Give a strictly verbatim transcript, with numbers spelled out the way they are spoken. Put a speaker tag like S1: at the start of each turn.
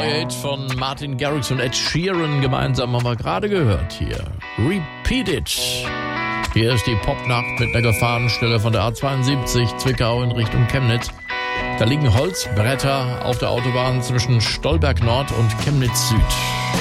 S1: Hit von Martin Garrix und Ed Sheeran gemeinsam haben wir gerade gehört hier. Repeat It. Hier ist die Popnacht mit einer Gefahrenstelle von der A zweiundsiebzig Zwickau in Richtung Chemnitz. Da liegen Holzbretter auf der Autobahn zwischen Stolberg Nord und Chemnitz Süd.